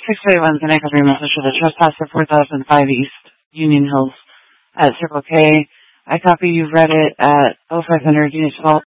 681 Connect every message for the trespasser 4005 East Union Hills at Circle K. I copy you've read it at 0500 Unit 12.